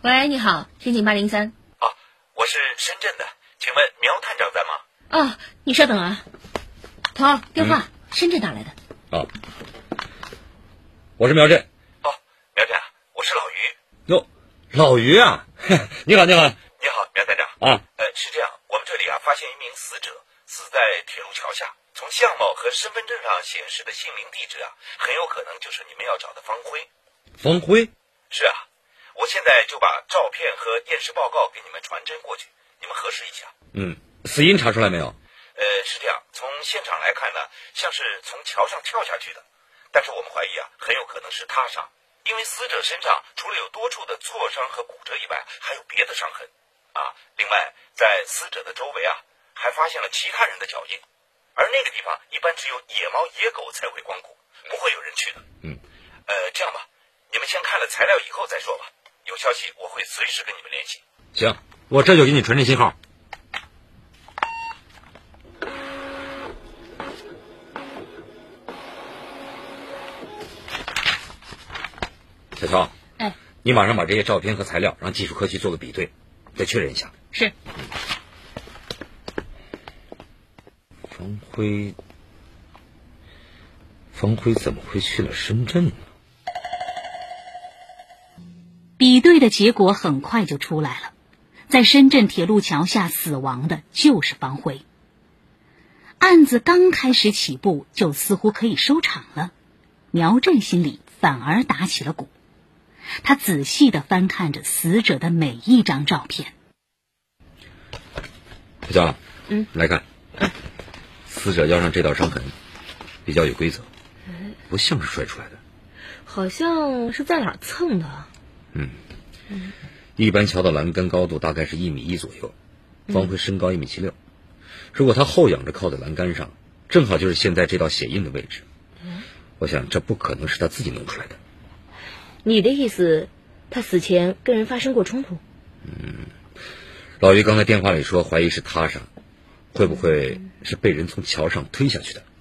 喂，你好，刑警803。 我是深圳的，请问苗探长在吗？ 你稍等啊。头，电话，深圳打来的。 我是苗震。苗震啊，我是老于。哟，老于啊，你好。 你好， 苗探长。是这样，我们这里发现一名死者死在铁路桥下，从相貌和身份证上显示的姓名地址很有可能就是你们要找的方辉。 方辉？ 是啊，我现在就把照片和验尸报告给你们传真过去，你们核实一下。 死因查出来没有？ 是这样，从现场来看呢，像是从桥上跳下去的，但是我们怀疑很有可能是他杀，因为死者身上除了有多处的挫伤和骨折以外，还有别的伤痕另外在死者的周围还发现了其他人的脚印，而那个地方一般只有野猫野狗才会光顾，不会有人去的。这样吧，你们先看了材料以后再说吧，有消息我会随时跟你们联系。 行，我这就给你传真信号。小乔，你马上把这些照片和材料让技术科去做个比对，再确认一下。 是。 方辉怎么会去了深圳呢？ 比对的结果很快就出来了，在深圳铁路桥下死亡的就是方辉。案子刚开始起步就似乎可以收场了，苗震心里反而打起了鼓。他仔细地翻看着死者的每一张照片。 小乔，来看，死者腰上这道伤痕比较有规则，不像是摔出来的， 好像是在哪儿蹭的。 一般桥的栏杆高度大概是1.1米左右，方辉身高1.76米，如果他后仰着靠在栏杆上，正好就是现在这道血印的位置。我想这不可能是他自己弄出来的。 你的意思，他死前跟人发生过冲突？ 老于刚才电话里说怀疑是他杀，会不会是被人从桥上推下去的？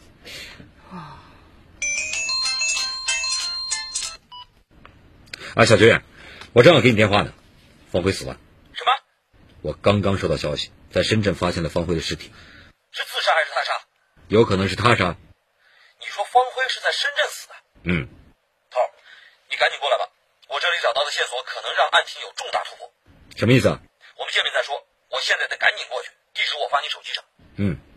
小学员，我正要给你电话呢，方辉死了。 什么？ 我刚刚收到消息，在深圳发现了方辉的尸体。 是自杀还是他杀？ 有可能是他杀。 你说方辉是在深圳死的？头儿，你赶紧过来吧，我这里找到的线索可能让案情有重大突破。 什么意思啊？ 我们见面再说，我现在得赶紧过去，地址我发你手机上。